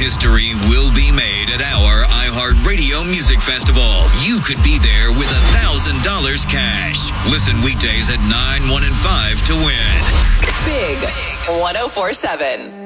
history will be made at our iHeartRadio Music Festival. You could be there with $1,000 cash. Listen weekdays at 9, 1, and 5 to win. Big 104.7.